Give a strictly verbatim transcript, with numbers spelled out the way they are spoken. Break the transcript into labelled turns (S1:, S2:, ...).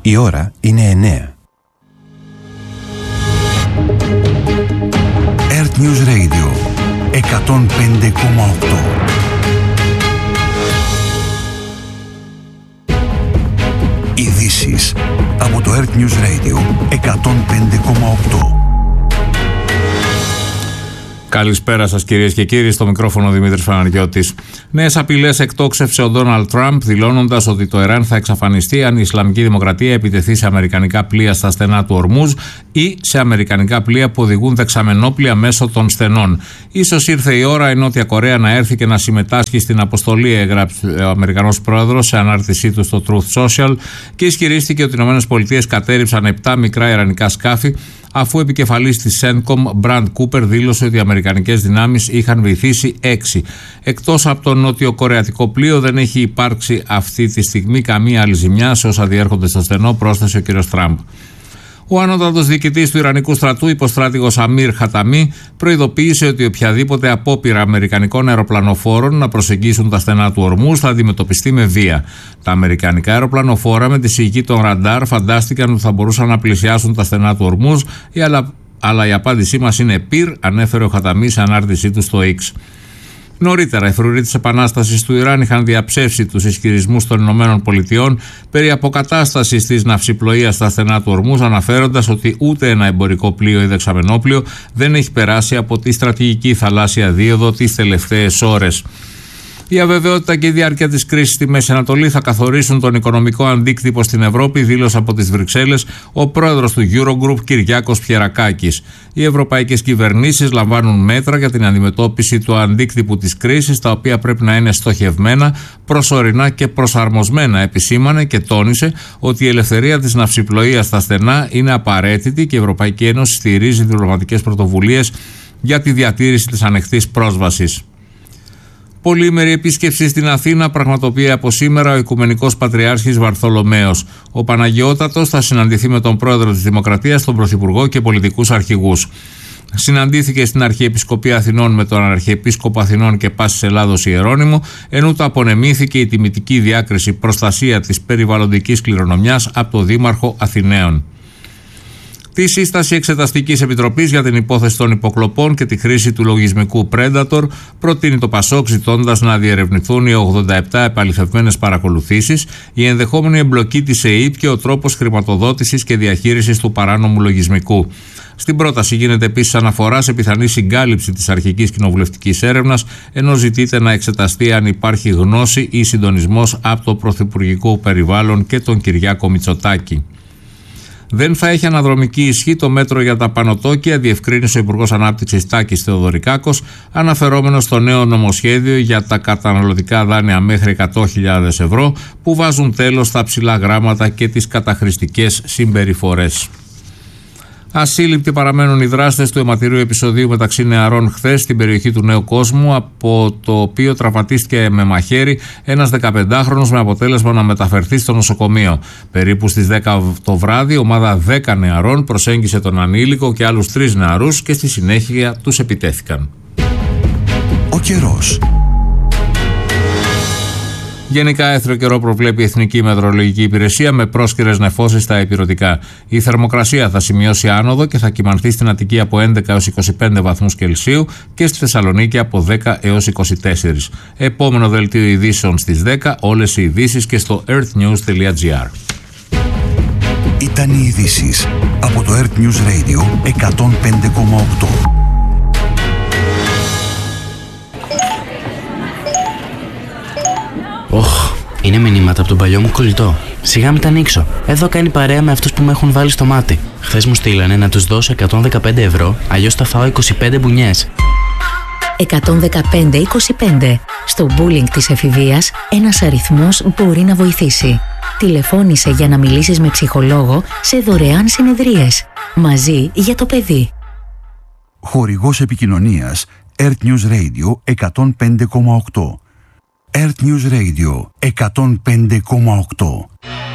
S1: Η ώρα είναι εννέα.
S2: Earth News Radio εκατόν πέντε κόμμα οκτώ. Ειδήσεις από το Earth News Radio εκατόν πέντε κόμμα οκτώ.
S3: Καλησπέρα σας κυρίες και κύριοι, στο μικρόφωνο Δημήτρης Φαναριώτης. Νέες απειλές εκτόξευσε ο Ντόναλντ Τραμπ, δηλώνοντας ότι το Ιράν θα εξαφανιστεί αν η Ισλαμική Δημοκρατία επιτεθεί σε αμερικανικά πλοία στα στενά του Ορμούζ ή σε αμερικανικά πλοία που οδηγούν δεξαμενόπλια μέσω των στενών. Ίσως ήρθε η ώρα η Νότια Κορέα να έρθει και να συμμετάσχει στην αποστολή, έγραψε ο Αμερικανός πρόεδρος σε ανάρτησή του στο Truth Social και ισχυρίστηκε ότι οι ΗΠΑ κατέρριψαν επτά μικρά ιρανικά σκάφη, αφού επικεφαλής της Σένκομ, Μπραντ Κούπερ, δήλωσε ότι οι αμερικανικές δυνάμεις είχαν βυθίσει έξι. Εκτός από το νότιο-κορεατικό πλοίο, δεν έχει υπάρξει αυτή τη στιγμή καμία άλλη ζημιά σε όσα διέρχονται στο στενό, πρόσθεσε ο κ. Τραμπ. Ο ανώτατος διοικητής του Ιρανικού στρατού, υποστράτηγος Αμίρ Χαταμί, προειδοποίησε ότι οποιαδήποτε απόπειρα αμερικανικών αεροπλανοφόρων να προσεγγίσουν τα στενά του Ορμούζ θα αντιμετωπιστεί με βία. Τα αμερικανικά αεροπλανοφόρα με τη σιγή των ραντάρ φαντάστηκαν ότι θα μπορούσαν να πλησιάσουν τα στενά του Ορμούζ, αλλά, αλλά η απάντησή μας είναι πυρ, ανέφερε ο Χαταμί σε ανάρτησή του στο X. Νωρίτερα, οι φρουροί της Επανάστασης του Ιράν είχαν διαψεύσει τους ισχυρισμούς των ΗΠΑ περί αποκατάστασης της ναυσιπλοείας στα στενά του Ορμούζ, αναφέροντας ότι ούτε ένα εμπορικό πλοίο ή δεξαμενόπλιο δεν έχει περάσει από τη στρατηγική θαλάσσια δίωδο τις τελευταίες ώρες. Η αβεβαιότητα και η διάρκεια της κρίσης στη Μέση Ανατολή θα καθορίσουν τον οικονομικό αντίκτυπο στην Ευρώπη, δήλωσε από τις Βρυξέλλες ο πρόεδρος του Eurogroup Κυριάκος Πιερακάκης. Οι ευρωπαϊκές κυβερνήσεις λαμβάνουν μέτρα για την αντιμετώπιση του αντίκτυπου της κρίσης, τα οποία πρέπει να είναι στοχευμένα, προσωρινά και προσαρμοσμένα, επισήμανε και τόνισε ότι η ελευθερία της ναυσιπλοείας στα στενά είναι απαραίτητη και η Ευρωπαϊκή Ένωση στηρίζει διπλωματικές πρωτοβουλίες για τη διατήρηση της ανοιχτής πρόσβασης. Πολύμερη επίσκεψη στην Αθήνα πραγματοποιεί από σήμερα ο Οικουμενικός Πατριάρχης Βαρθολομαίος. Ο Παναγιώτατος θα συναντηθεί με τον πρόεδρο της Δημοκρατίας, τον Πρωθυπουργό και πολιτικούς αρχηγούς. Συναντήθηκε στην Αρχιεπισκοπή Αθηνών με τον Αρχιεπίσκοπο Αθηνών και Πάσης Ελλάδος Ιερώνυμο, ενώ του απονεμήθηκε η τιμητική διάκριση προστασία της περιβαλλοντικής κληρονομιάς από τον Δήμαρχο Αθηναίων. Τη σύσταση Εξεταστικής Επιτροπής για την υπόθεση των υποκλοπών και τη χρήση του λογισμικού Predator προτείνει το ΠΑΣΟΚ, ζητώντας να διερευνηθούν οι ογδόντα επτά επαληθευμένες παρακολουθήσεις, η ενδεχόμενη εμπλοκή της ΕΥΠ και ο τρόπος χρηματοδότησης και διαχείρισης του παράνομου λογισμικού. Στην πρόταση γίνεται επίσης αναφορά σε πιθανή συγκάλυψη της αρχικής κοινοβουλευτικής έρευνας, ενώ ζητείται να εξεταστεί αν υπάρχει γνώση ή συντονισμός από το πρωθυπουργικό περιβάλλον και τον Κυριάκο Μητσοτάκη. Δεν θα έχει αναδρομική ισχύ το μέτρο για τα πανωτόκια, διευκρίνησε ο Υπουργός Ανάπτυξης Τάκης Θεοδωρικάκος, αναφερόμενος στο νέο νομοσχέδιο για τα καταναλωτικά δάνεια μέχρι εκατό χιλιάδες ευρώ, που βάζουν τέλος στα ψηλά γράμματα και τις καταχρηστικές συμπεριφορές. Ασύλληπτοι παραμένουν οι δράστες του αιματηρίου επεισοδίου μεταξύ νεαρών χθες στην περιοχή του Νέου Κόσμου, από το οποίο τραυματίστηκε με μαχαίρι ένας δεκαπεντάχρονος με αποτέλεσμα να μεταφερθεί στο νοσοκομείο. Περίπου στις δέκα το βράδυ, ομάδα δέκα νεαρών προσέγγισε τον ανήλικο και άλλους τρεις νεαρούς και στη συνέχεια τους επιτέθηκαν.
S2: Ο καιρός.
S3: Γενικά, έθριο καιρό προβλέπει η Εθνική Μετεωρολογική Υπηρεσία με πρόσκαιρες νεφώσεις στα ηπειρωτικά. Η θερμοκρασία θα σημειώσει άνοδο και θα κυμανθεί στην Αττική από έντεκα έως είκοσι πέντε βαθμούς Κελσίου και στη Θεσσαλονίκη από δέκα έως είκοσι τέσσερα. Επόμενο δελτίο ειδήσεων στις δέκα, όλες οι ειδήσεις και στο earthnews τελεία gr.
S2: Ήταν οι ειδήσεις από το Earth News Radio εκατόν πέντε κόμμα οκτώ.
S4: Οχ, είναι μηνύματα από τον παλιό μου κολλητό. Σιγά μην τα ανοίξω. Εδώ κάνει παρέα με αυτούς που με έχουν βάλει στο μάτι. Χθες μου στείλανε να τους δώσω εκατόν δεκαπέντε ευρώ, αλλιώς θα φάω είκοσι πέντε μπουνιές.
S5: εκατόν δεκαπέντε είκοσι πέντε. Στο bullying της εφηβείας, ένας αριθμός μπορεί να βοηθήσει. Τηλεφώνησε για να μιλήσεις με ψυχολόγο σε δωρεάν συνεδρίες. Μαζί για το παιδί.
S2: Χορηγός επικοινωνίας Earth News Radio εκατόν πέντε κόμμα οκτώ. Earth News Radio εκατόν πέντε κόμμα οκτώ.